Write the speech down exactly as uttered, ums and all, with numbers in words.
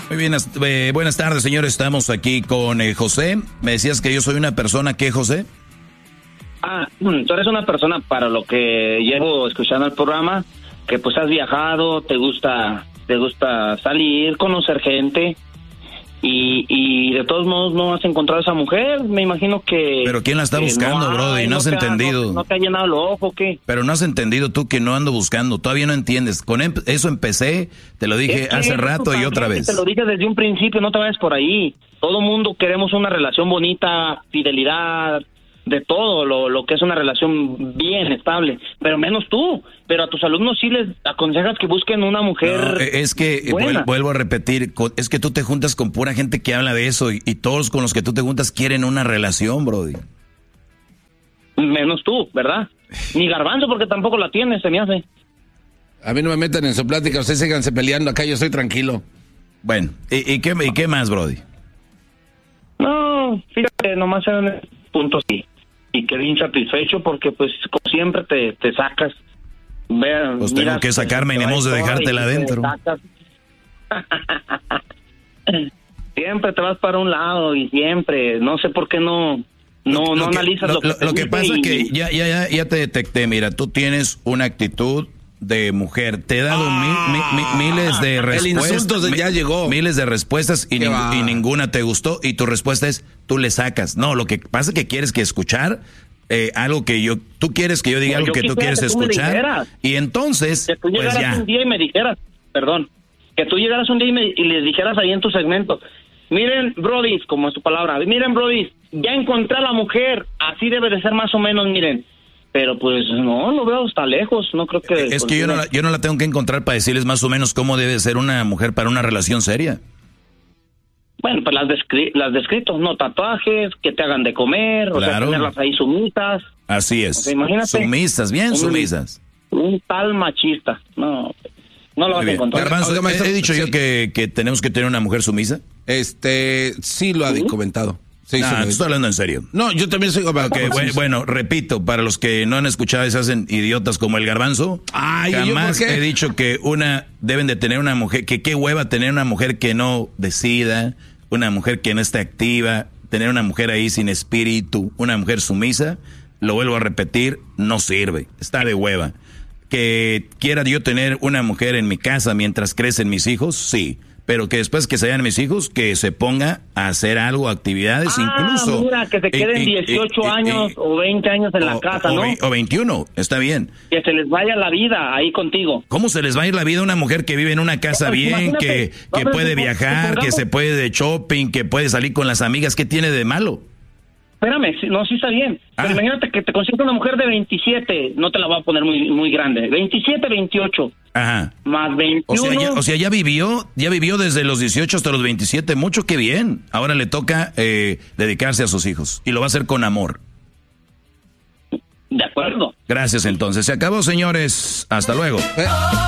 Muy bien, eh, buenas tardes, señores. Estamos aquí con eh, José. Me decías que yo soy una persona, ¿qué, José? Ah, tú eres una persona, para lo que llevo escuchando el programa, que pues has viajado, te gusta, te gusta salir, conocer gente, y, y de todos modos no has encontrado a esa mujer. Me imagino que... Pero ¿quién la está buscando, no, brody? No, no has te entendido. Ha, no, no te ha llenado el ojo, ¿qué? Pero no has entendido tú que no ando buscando. Todavía no entiendes. Con em eso empecé, te lo dije hace rato y otra vez. Te lo dije desde un principio, no te vayas por ahí. Todo mundo queremos una relación bonita, fidelidad, de todo lo, lo que es una relación bien estable, pero menos tú. Pero a tus alumnos sí les aconsejas que busquen una mujer. No, es que buena. Vuelvo a repetir, es que tú te juntas con pura gente que habla de eso, y, y todos con los que tú te juntas quieren una relación, brody. Menos tú, ¿verdad? Ni Garbanzo, porque tampoco la tienes, se me hace. A mí no me metan en su plática, ustedes síganse peleando, acá yo estoy tranquilo. Bueno, ¿y, y, qué, y qué más, brody? No, fíjate, nomás en el punto sí. Y quedé insatisfecho porque, pues, como siempre te, te sacas. Ve, pues tengo que sacarme y ni modo de dejártela adentro. Siempre te vas para un lado y siempre, no sé por qué no, no, lo, no lo analizas que, lo, lo, que, lo que pasa y... es que ya, ya, ya, ya te detecté, mira, tú tienes una actitud de mujer, te he dado ah, mi, mi, mi, miles de respuestas, el ya llegó. miles de respuestas y, ning y ninguna te gustó, y tu respuesta es, tú le sacas. No, lo que pasa es que quieres que escuchar eh, algo que yo, tú quieres que yo diga no, algo yo que tú quieres que tú escuchar, y entonces, que tú llegaras pues ya. un día y me dijeras, perdón, que tú llegaras un día y, me, y les dijeras ahí en tu segmento, miren, brodis, como es tu palabra, miren, brodis, ya encontré a la mujer, así debe de ser más o menos, miren. Pero pues no, lo veo hasta lejos, no creo que... Es que yo no, la, yo no la tengo que encontrar para decirles más o menos cómo debe ser una mujer para una relación seria. Bueno, pues las, descri las descritos, no tatuajes, que te hagan de comer, claro. O sea, tenerlas ahí sumisas. Así es, o sea, imagínate, sumisas, bien un, sumisas. Un tal machista, no, no lo vas a encontrar. Garbanzo, Oiga, maestro, ¿he dicho sí. yo que, que tenemos que tener una mujer sumisa? Este, sí lo ha ¿Sí? comentado. Sí, ah, sí, estoy hablando en serio. No, yo también soy... Okay, bueno, bueno, repito, para los que no han escuchado y se hacen idiotas como el Garbanzo, Ay, jamás he dicho que una deben de tener una mujer, que qué hueva tener una mujer que no decida, una mujer que no esté activa, tener una mujer ahí sin espíritu, una mujer sumisa, lo vuelvo a repetir, no sirve, está de hueva. Que quiera yo tener una mujer en mi casa mientras crecen mis hijos, sí. Pero que después que se vayan mis hijos, que se ponga a hacer algo, actividades, ah, incluso... mira, que se queden y, dieciocho y, años y, o veinte años en o, la casa, o, ¿no? O veintiuno, está bien. Que se les vaya la vida ahí contigo. ¿Cómo se les va a ir la vida a una mujer que vive en una casa pues, bien, que, que puede viajar, que se puede de shopping, que puede salir con las amigas? ¿Qué tiene de malo? Espérame, no, sí está bien. Ah. Pero imagínate que te consigas una mujer de veintisiete, no te la voy a poner muy muy grande. veintisiete, veintiocho. Ajá. Más veintiuno. O sea, ya, o sea, ya vivió, ya vivió desde los dieciocho hasta los veintisiete, mucho que bien. Ahora le toca eh, dedicarse a sus hijos y lo va a hacer con amor. De acuerdo. Gracias, entonces. Se acabó, señores. Hasta luego.